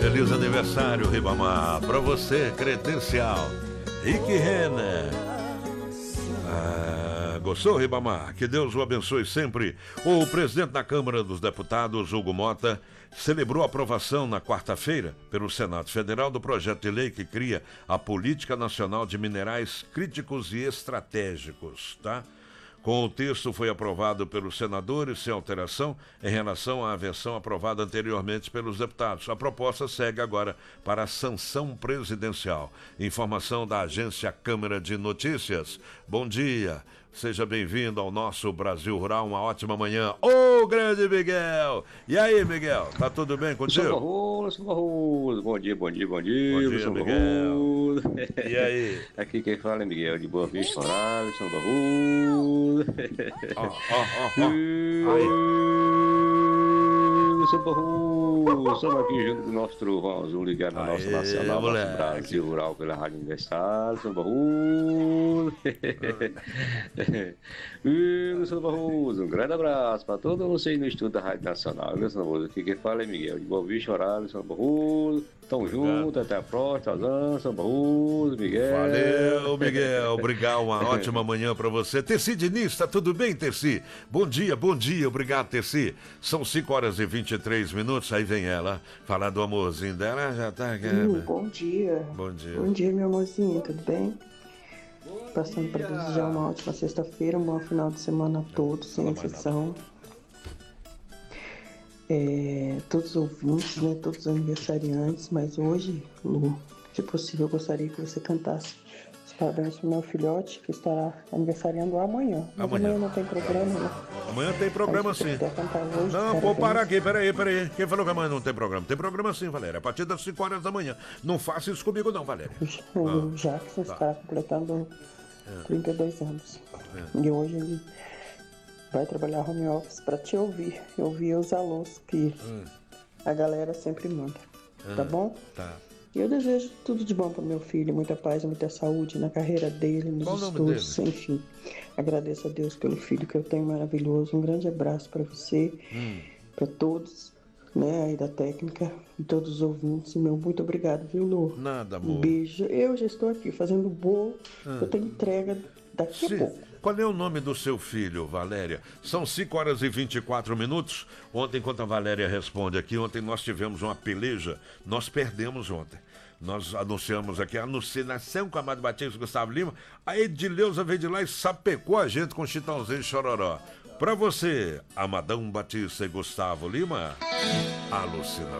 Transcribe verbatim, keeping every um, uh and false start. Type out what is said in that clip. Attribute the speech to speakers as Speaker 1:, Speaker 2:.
Speaker 1: Feliz aniversário, Ribamar. Pra você, credencial. Rick Renner. Ah, gostou, Ribamar? Que Deus o abençoe sempre. O presidente da Câmara dos Deputados, Hugo Mota, celebrou a aprovação na quarta-feira pelo Senado Federal do projeto de lei que cria a Política Nacional de Minerais Críticos e Estratégicos, tá? Com o texto foi aprovado pelos senadores sem alteração em relação à versão aprovada anteriormente pelos deputados. A proposta segue agora para a sanção presidencial. Informação da agência Câmara de Notícias. Bom dia, seja bem-vindo ao nosso Brasil Rural, uma ótima manhã. Ô, grande Miguel! E aí, Miguel, tá tudo bem contigo?
Speaker 2: São Barroso, São Barroso. Bom dia, bom dia, bom dia.
Speaker 1: Bom dia,
Speaker 2: São
Speaker 1: Miguel.
Speaker 2: Barroso.
Speaker 1: E aí?
Speaker 2: Aqui quem fala é Miguel de Boa Vista, Horário, São Barroso.
Speaker 1: Ó, ó, ó, ó. Aí.
Speaker 2: São Barroso. Estamos aqui junto com o nosso trovãozinho ligado na nossa
Speaker 1: Aê,
Speaker 2: nacional,
Speaker 1: moleque.
Speaker 2: nosso Brasil Rural pela Rádio Universitária, São Barroso. Ih, São Barroso, um grande abraço para todos vocês no estúdio da Rádio Nacional, viu, São Barroso? Aqui quem fala é Miguel de Boa Vista, Horário, São Barroso. Tamo junto, até a próxima, Tazan, São Barroso, Miguel.
Speaker 1: Valeu, Miguel. Obrigado, uma ótima manhã pra você. Terci Diniz, tá tudo bem, Terci? Bom dia, bom dia, obrigado, Terci. São cinco horas e vinte e três minutos, aí vem ela, falar do amorzinho dela, já tá aqui.
Speaker 3: Hum, bom dia.
Speaker 1: Bom dia.
Speaker 3: Bom dia, meu amorzinho, tudo bem? Passando para desejar uma ótima sexta-feira, um bom final de semana a todos, sem exceção. É, todos os ouvintes, né, todos os aniversariantes, mas hoje, Lu, se possível, eu gostaria que você cantasse os parabéns para o meu filhote, que estará aniversariando amanhã. Mas
Speaker 1: Amanhã.
Speaker 3: amanhã não tem programa, né?
Speaker 1: Amanhã tem programa
Speaker 3: Mas se
Speaker 1: sim.
Speaker 3: você puder cantar hoje,
Speaker 1: Não, vou
Speaker 3: parabéns.
Speaker 1: parar aqui, peraí, peraí. Quem falou que amanhã não tem programa? Tem programa sim, Valéria, a partir das cinco horas da manhã. Não faça isso comigo não, Valéria.
Speaker 3: O
Speaker 1: Ah,
Speaker 3: Jackson
Speaker 1: tá.
Speaker 3: está completando trinta e dois anos.
Speaker 1: É.
Speaker 3: E hoje ele vai trabalhar home office para te ouvir. Eu ouvir os alôs que
Speaker 1: Hum.
Speaker 3: a galera sempre manda. Tá bom?
Speaker 1: Tá.
Speaker 3: E eu desejo tudo de bom para meu filho, muita paz, muita saúde na carreira dele, nos
Speaker 1: Qual o nome
Speaker 3: estudos,
Speaker 1: dele?
Speaker 3: enfim. Agradeço a Deus pelo filho que eu tenho maravilhoso. Um grande abraço para você,
Speaker 1: Hum.
Speaker 3: para todos, né, aí da técnica e todos os ouvintes. Meu muito obrigado, viu, Lu?
Speaker 1: Nada,
Speaker 3: Um
Speaker 1: amor.
Speaker 3: beijo. Eu já estou aqui fazendo bolo. Eu tenho entrega daqui a
Speaker 1: Sim.
Speaker 3: pouco.
Speaker 1: Qual é o nome do seu filho, Valéria? São cinco horas e vinte e quatro minutos. Ontem, enquanto a Valéria responde aqui, ontem nós tivemos uma peleja. Nós perdemos ontem. Nós anunciamos aqui a alucinação com a Amado Batista e Gustavo Lima. A Edileuza veio de lá e sapecou a gente com Chitãozinho e Chororó. Pra você, Amadão Batista e Gustavo Lima, alucinação.